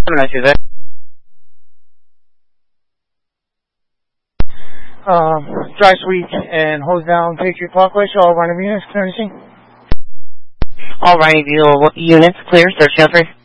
792 Dry sweep and hose down Patriot Parkway, so all running units, clear anything? All running units, clear, search shelter.